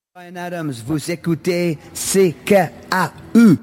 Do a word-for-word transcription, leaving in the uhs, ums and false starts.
Bryan Adams, vous écoutez C K A U.